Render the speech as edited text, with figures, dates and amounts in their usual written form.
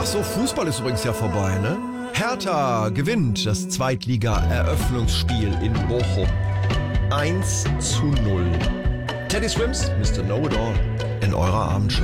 Ach so, Fußball ist übrigens ja vorbei, ne? Hertha gewinnt das Zweitliga-Eröffnungsspiel in Bochum. 1:0. Teddy Swims, Mr. Know-It-All in eurer Abendshow.